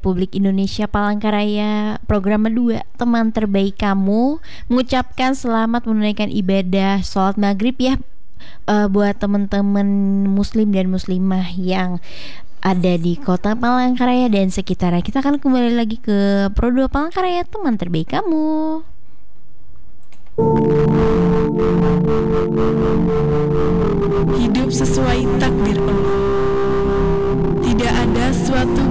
Republik Indonesia Palangkaraya Program 2 Teman Terbaik Kamu mengucapkan selamat menunaikan ibadah sholat maghrib ya, buat teman-teman muslim dan muslimah yang ada di kota Palangkaraya dan sekitarnya. Kita akan kembali lagi ke Pro 2 Palangkaraya, teman terbaik kamu. Hidup sesuai takdir Allah. Tidak ada suatu